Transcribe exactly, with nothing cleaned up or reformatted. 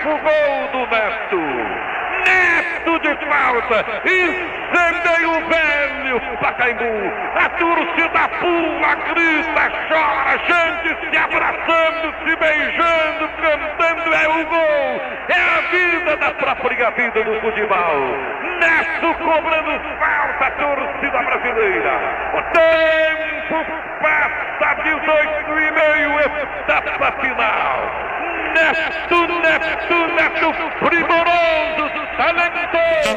o gol do Neto. Neto de falta, incendeia o velho Pacaembu. A torcida pula, grita, chora, gente se abraçando, se beijando, cantando. É o gol, é a vida da própria vida do futebol. Neto cobrando falta, a torcida brasileira. O tempo passa, dezoito e meio, etapa final. Neto, Neto, Neto, primoroso, talentoso.